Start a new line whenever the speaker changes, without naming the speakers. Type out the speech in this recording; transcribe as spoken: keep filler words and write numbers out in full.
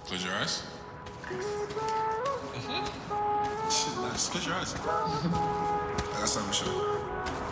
Close your eyes. Mm-hmm. Shit, nice. Close your eyes. I got something to show you.